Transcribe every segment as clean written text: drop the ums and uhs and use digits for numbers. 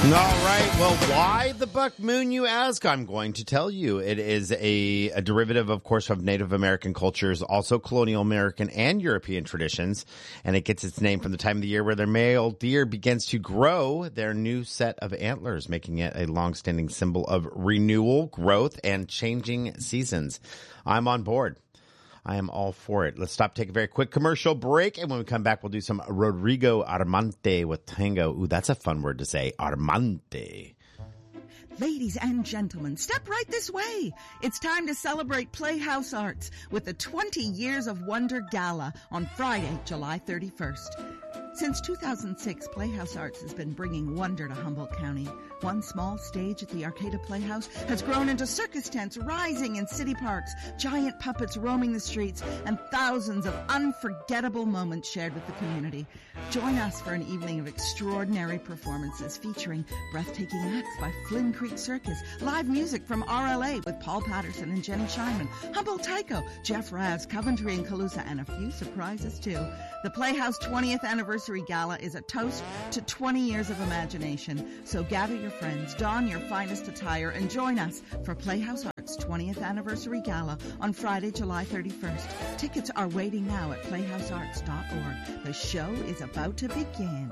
All right. Well, why the buck moon, you ask? I'm going to tell you. It is a derivative, of course, of Native American cultures, also colonial American and European traditions. And it gets its name from the time of the year where their male deer begins to grow their new set of antlers, making it a longstanding symbol of renewal, growth, and changing seasons. I'm on board. I am all for it. Let's stop, take a very quick commercial break, and when we come back, we'll do some Rodrigo Armante with tango. Ooh, that's a fun word to say, Armante. Ladies and gentlemen, step right this way. It's time to celebrate Playhouse Arts with the 20 Years of Wonder Gala on Friday, July 31st. Since 2006, Playhouse Arts has been bringing wonder to Humboldt County. One small stage at the Arcata Playhouse has grown into circus tents rising in city parks, giant puppets roaming the streets, and thousands of unforgettable moments shared with the community. Join us for an evening of extraordinary performances featuring breathtaking acts by Flynn Creek Circus, live music from RLA with Paul Patterson and Jenny Scheinman, Humboldt Taiko, Jeff Raz, Coventry and Calusa, and a few surprises too. The Playhouse 20th Anniversary Gala is a toast to 20 years of imagination. So gather your friends, don your finest attire, and join us for Playhouse Arts 20th Anniversary Gala on Friday, July 31st. Tickets are waiting now at playhousearts.org. The show is about to begin.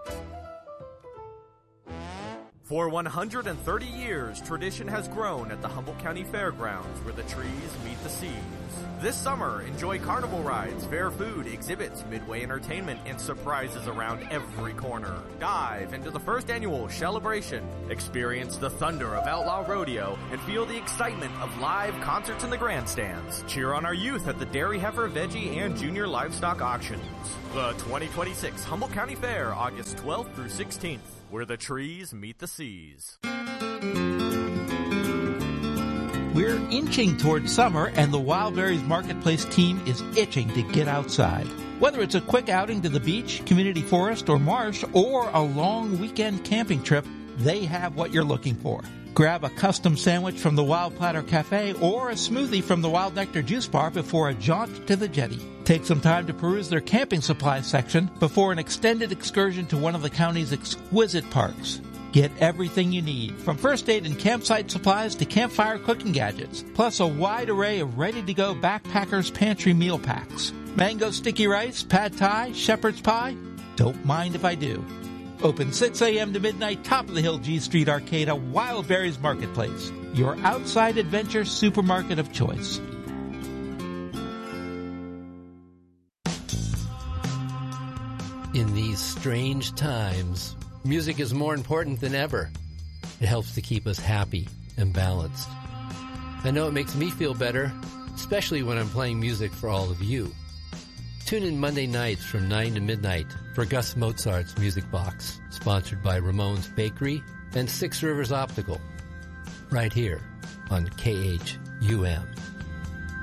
For 130 years, tradition has grown at the Humboldt County Fairgrounds where the trees meet the seas. This summer, enjoy carnival rides, fair food, exhibits, midway entertainment, and surprises around every corner. Dive into the first annual Celebration. Experience the thunder of Outlaw Rodeo and feel the excitement of live concerts in the grandstands. Cheer on our youth at the Dairy Heifer, Veggie, and Junior Livestock Auctions. The 2026 Humboldt County Fair, August 12th through 16th. Where the trees meet the seas. We're inching towards summer, and the Wildberries Marketplace team is itching to get outside. Whether it's a quick outing to the beach, community forest, or marsh, or a long weekend camping trip, they have what you're looking for. Grab a custom sandwich from the Wild Platter Cafe or a smoothie from the Wild Nectar Juice Bar before a jaunt to the jetty. Take some time to peruse their camping supplies section before an extended excursion to one of the county's exquisite parks. Get everything you need, from first aid and campsite supplies to campfire cooking gadgets, plus a wide array of ready-to-go Backpackers Pantry meal packs. Mango sticky rice, pad thai, shepherd's pie? Don't mind if I do. Open 6 a.m. to midnight, top of the hill G Street Arcata, Wildberries Marketplace, your outside adventure supermarket of choice. In these strange times, music is more important than ever. It helps to keep us happy and balanced. I know it makes me feel better, especially when I'm playing music for all of you. Tune in Monday nights from 9 to midnight for Gus Mozart's Music Box, sponsored by Ramon's Bakery and Six Rivers Optical, right here on KHUM.